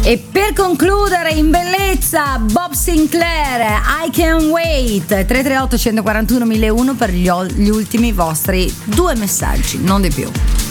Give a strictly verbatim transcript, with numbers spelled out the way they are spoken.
E per concludere in bellezza Bob Sinclair, I Can't Wait. Tre tre otto uno quattro uno uno uno per gli, gli ultimi vostri due messaggi, non di più.